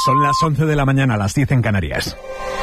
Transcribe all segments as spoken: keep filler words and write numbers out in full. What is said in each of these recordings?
Son las once de la mañana, las diez en Canarias.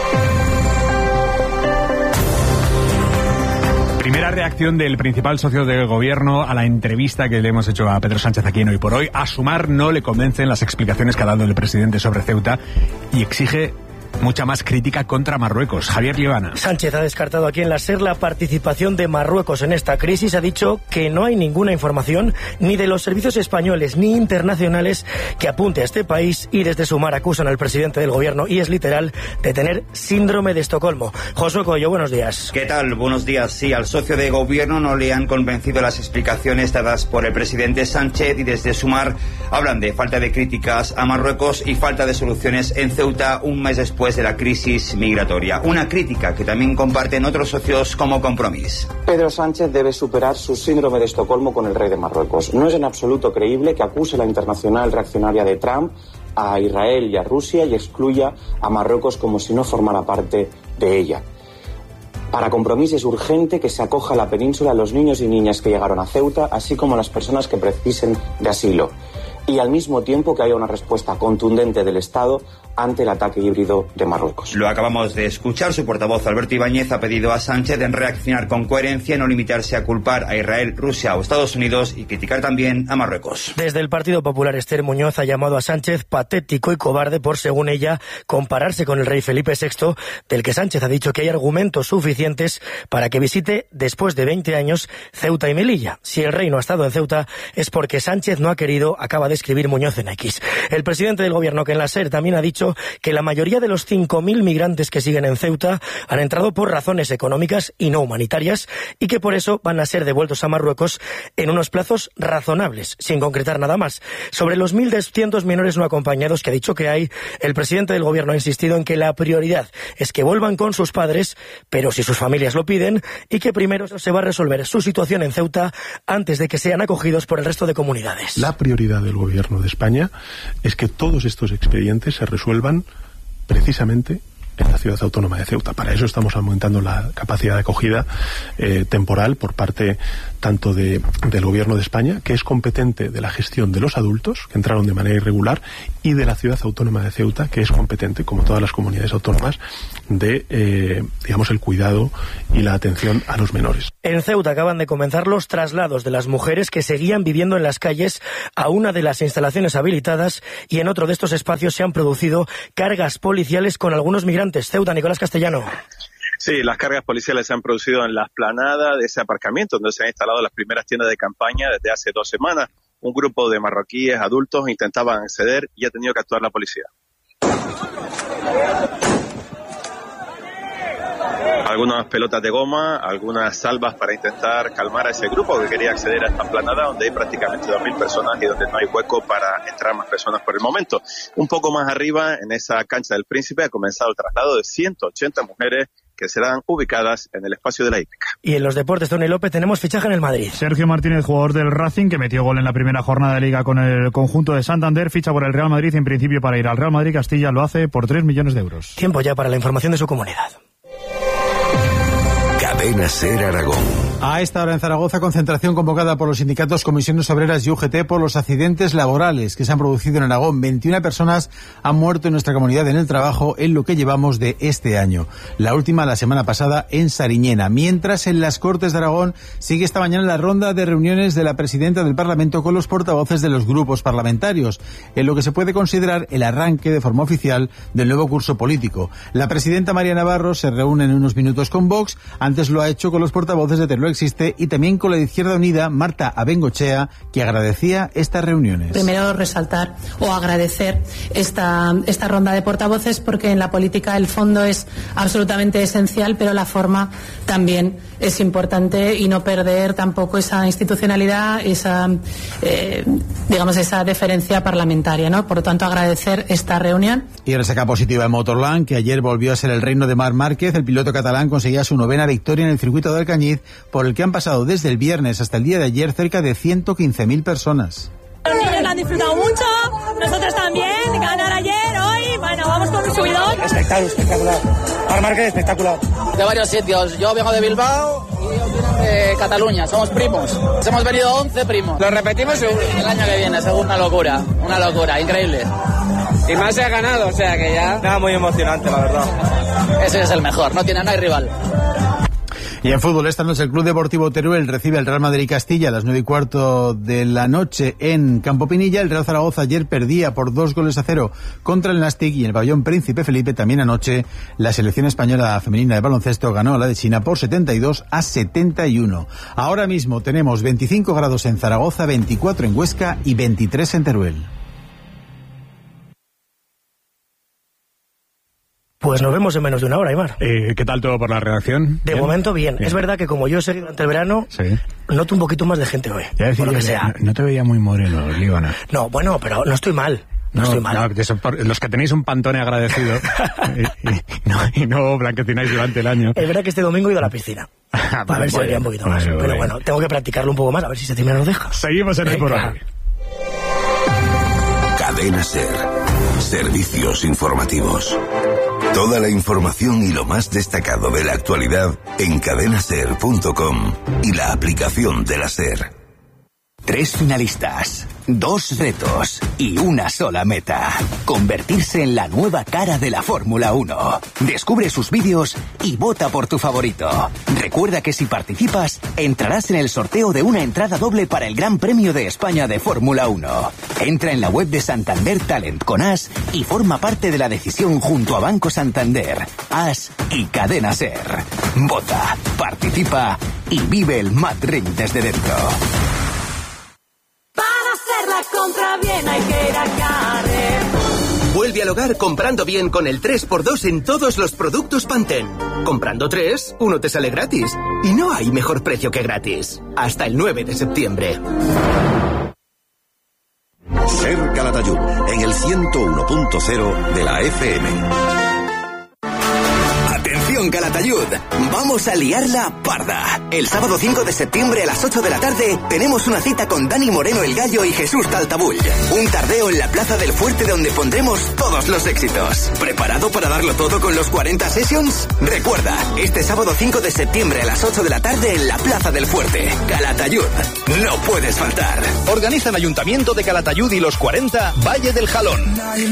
Primera reacción del principal socio del gobierno a la entrevista que le hemos hecho a Pedro Sánchez aquí en Hoy por Hoy. A Sumar no le convencen las explicaciones que ha dado el presidente sobre Ceuta y exige mucha más crítica contra Marruecos. Javier Libana. Sánchez ha descartado aquí en la SER la participación de Marruecos en esta crisis. Ha dicho que no hay ninguna información ni de los servicios españoles ni internacionales que apunte a este país, y desde Sumar acusan al presidente del gobierno, y es literal, de tener síndrome de Estocolmo. Josué Coello, buenos días. ¿Qué tal? Buenos días. Sí, al socio de gobierno no le han convencido las explicaciones dadas por el presidente Sánchez, y desde Sumar hablan de falta de críticas a Marruecos y falta de soluciones en Ceuta un mes después de la crisis migratoria. Una crítica que también comparten otros socios como Compromís. Pedro Sánchez debe superar su síndrome de Estocolmo con el rey de Marruecos. No es en absoluto creíble que acuse la internacional reaccionaria de Trump a Israel y a Rusia y excluya a Marruecos como si no formara parte de ella. Para Compromís es urgente que se acoja a la península a los niños y niñas que llegaron a Ceuta, así como a las personas que precisen de asilo. Y al mismo tiempo que haya una respuesta contundente del Estado ante el ataque híbrido de Marruecos. Lo acabamos de escuchar. Su portavoz Alberto Ibáñez ha pedido a Sánchez en reaccionar con coherencia, no limitarse a culpar a Israel, Rusia o Estados Unidos y criticar también a Marruecos. Desde el Partido Popular, Esther Muñoz ha llamado a Sánchez patético y cobarde por, según ella, compararse con el rey Felipe sexto, del que Sánchez ha dicho que hay argumentos suficientes para que visite, después de veinte años, Ceuta y Melilla. Si el rey no ha estado en Ceuta es porque Sánchez no ha querido, acaba de escribir Muñoz en X. El presidente del gobierno, que en la SER también ha dicho que la mayoría de los cinco mil migrantes que siguen en Ceuta han entrado por razones económicas y no humanitarias, y que por eso van a ser devueltos a Marruecos en unos plazos razonables, sin concretar nada más. Sobre los mil doscientos menores no acompañados que ha dicho que hay, el presidente del gobierno ha insistido en que la prioridad es que vuelvan con sus padres, pero si sus familias lo piden, y que primero se va a resolver su situación en Ceuta antes de que sean acogidos por el resto de comunidades. La prioridad del gobierno de España es que todos estos expedientes se resuelvan precisamente en la ciudad autónoma de Ceuta. Para eso estamos aumentando la capacidad de acogida eh, temporal por parte tanto de, del gobierno de España, que es competente de la gestión de los adultos que entraron de manera irregular, y de la ciudad autónoma de Ceuta, que es competente, como todas las comunidades autónomas, de eh, digamos el cuidado y la atención a los menores. En Ceuta acaban de comenzar los traslados de las mujeres que seguían viviendo en las calles a una de las instalaciones habilitadas, y en otro de estos espacios se han producido cargas policiales con algunos migrantes. Ceuta, Nicolás Castellano. Sí, las cargas policiales se han producido en la explanada de ese aparcamiento donde se han instalado las primeras tiendas de campaña desde hace dos semanas. Un grupo de marroquíes adultos intentaban acceder y ha tenido que actuar la policía. Algunas pelotas de goma, algunas salvas para intentar calmar a ese grupo que quería acceder a esta explanada donde hay prácticamente dos mil personas y donde no hay hueco para entrar más personas por el momento. Un poco más arriba, en esa cancha del Príncipe, ha comenzado el traslado de ciento ochenta mujeres que serán ubicadas en el espacio de la hípica. Y en los deportes, Tony López, tenemos fichaje en el Madrid. Sergio Martínez, jugador del Racing, que metió gol en la primera jornada de Liga con el conjunto de Santander, ficha por el Real Madrid, en principio para ir al Real Madrid. Castilla lo hace por tres millones de euros. Tiempo ya para la información de su comunidad. Cadena SER Aragón. A esta hora en Zaragoza, concentración convocada por los sindicatos, comisiones obreras y U G T por los accidentes laborales que se han producido en Aragón. veintiuna personas han muerto en nuestra comunidad en el trabajo en lo que llevamos de este año. La última la semana pasada en Sariñena. Mientras, en las Cortes de Aragón sigue esta mañana la ronda de reuniones de la presidenta del Parlamento con los portavoces de los grupos parlamentarios, en lo que se puede considerar el arranque de forma oficial del nuevo curso político. La presidenta María Navarro se reúne en unos minutos con Vox. Antes lo ha hecho con los portavoces de Teruel Existe y también con la de Izquierda Unida, Marta Abengochea, que agradecía estas reuniones. Primero resaltar o agradecer esta, esta ronda de portavoces, porque en la política el fondo es absolutamente esencial, pero la forma también es importante, y no perder tampoco esa institucionalidad, esa eh, digamos esa deferencia parlamentaria, ¿no? Por lo tanto, agradecer esta reunión. Y resaca positiva en Motorland, que ayer volvió a ser el reino de Marc Márquez. El piloto catalán conseguía su novena victoria en el circuito de Alcañiz, por el que han pasado desde el viernes hasta el día de ayer cerca de ciento quince mil personas. Los niños la han disfrutado mucho, nosotros también, ganar ayer, hoy, bueno, vamos con un subidón. Espectacular, espectacular. Marc Márquez, espectacular. De varios sitios, yo vengo de Bilbao De Cataluña, somos primos. Hemos venido once primos. Lo repetimos el año que viene, según una locura. Una locura, increíble. Y más se ha ganado, o sea que ya... Nada, muy emocionante, la verdad. Ese es el mejor, no tiene, no hay rival. Y en fútbol, esta noche el Club Deportivo Teruel recibe al Real Madrid Castilla a las nueve y cuarto de la noche en Campo Pinilla. El Real Zaragoza ayer perdía por dos goles a cero contra el Nastic, y en el pabellón Príncipe Felipe también anoche la selección española femenina de baloncesto ganó a la de China por setenta y dos a setenta y uno. Ahora mismo tenemos veinticinco grados en Zaragoza, veinticuatro en Huesca y veintitrés en Teruel. Pues nos vemos en menos de una hora, Aimar. Eh, ¿Qué tal todo por la redacción? De ¿Bien? momento, bien. bien. Es verdad que como yo he seguido durante el verano, sí. noto un poquito más de gente hoy. Ya decía, por lo que yo, sea. No te veía muy moreno, Líbana. No, bueno, pero no estoy mal. No, no estoy mal. No, los que tenéis un Pantone agradecido y, y, no, y no blanquecináis durante el año. Es verdad que este domingo he ido a la piscina. A ver si vería un poquito más. Bueno, pero bueno, tengo que practicarlo un poco más, a ver si Septiembre nos deja. Seguimos en el programa. Cadena SER. Servicios informativos. Toda la información y lo más destacado de la actualidad en cadena ser punto com y la aplicación de la SER. Tres finalistas, dos retos y una sola meta. Convertirse en la nueva cara de la Fórmula uno. Descubre sus vídeos y vota por tu favorito. Recuerda que si participas, entrarás en el sorteo de una entrada doble para el Gran Premio de España de Fórmula uno. Entra en la web de Santander Talent con As y forma parte de la decisión junto a Banco Santander, As y Cadena SER. Vota, participa y vive el Mad Ring desde dentro. La compra bien hay que ir a Carrefour. Vuelve al hogar comprando bien con el tres por dos en todos los productos Pantene. Comprando tres, uno te sale gratis. Y no hay mejor precio que gratis. Hasta el nueve de septiembre. SER Calatayud, en el ciento uno punto cero de la F M. Atención Calatayud, vamos a liarla parda. El sábado cinco de septiembre a las ocho de la tarde tenemos una cita con Dani Moreno el Gallo y Jesús Taltabull. Un tardeo en la Plaza del Fuerte donde pondremos todos los éxitos. ¿Preparado para darlo todo con los cuarenta Sessions? Recuerda, este sábado cinco de septiembre a las ocho de la tarde en la Plaza del Fuerte. Calatayud, no puedes faltar. Organizan Ayuntamiento de Calatayud y los cuarenta Valle del Jalón.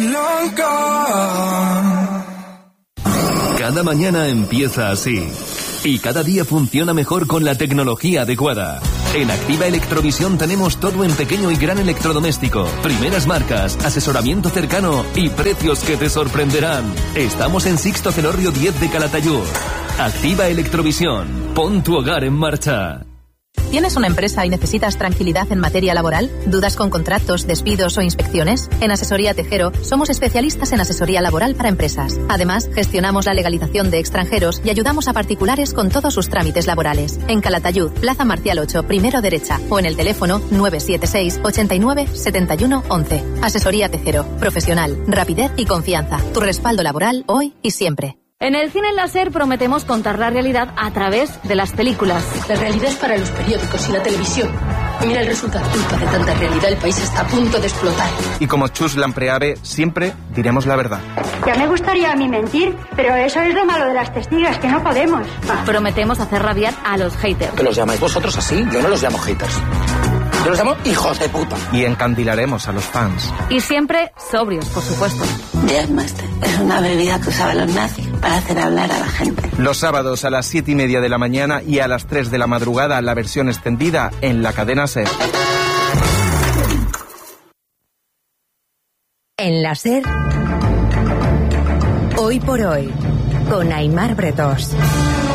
Cada mañana empieza así y cada día funciona mejor con la tecnología adecuada. En Activa Electrovisión tenemos todo en pequeño y gran electrodoméstico, primeras marcas, asesoramiento cercano y precios que te sorprenderán. Estamos en Sixto Cenorrio diez de Calatayud. Activa Electrovisión, pon tu hogar en marcha. ¿Tienes una empresa y necesitas tranquilidad en materia laboral? ¿Dudas con contratos, despidos o inspecciones? En Asesoría Tejero somos especialistas en asesoría laboral para empresas. Además, gestionamos la legalización de extranjeros y ayudamos a particulares con todos sus trámites laborales. En Calatayud, Plaza Marcial ocho, primero derecha, o en el teléfono nueve siete seis, ochenta y nueve, setenta y uno, once. Asesoría Tejero, profesional, rapidez y confianza. Tu respaldo laboral hoy y siempre. En el cine láser prometemos contar la realidad a través de las películas. La realidad es para los periódicos y la televisión. Y mira el resultado. Culpa de tanta realidad, el país está a punto de explotar. Y como Chus Lampreave, siempre diremos la verdad. Ya me gustaría a mí mentir, pero eso es lo malo de las testigas, que no podemos. Prometemos hacer rabiar a los haters. ¿Que los llamáis vosotros así? Yo no los llamo haters. Yo los llamo hijos de puta. Y encandilaremos a los fans. Y siempre sobrios, por supuesto. Beermaster es una bebida que usaban los nazis para hacer hablar a la gente. Los sábados a las siete y media de la mañana y a las tres de la madrugada la versión extendida en la cadena SER. En la SER, hoy por hoy, con Aimar Bretós.